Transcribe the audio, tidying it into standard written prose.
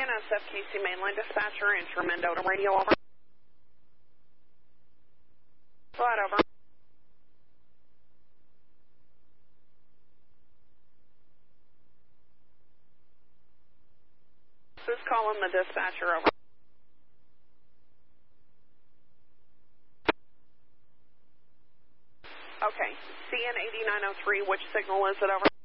NSFKC mainline dispatcher, enter Mendota radio, over. Go ahead, over. This is calling the dispatcher, over. Okay, CN 8903, which signal is it, over?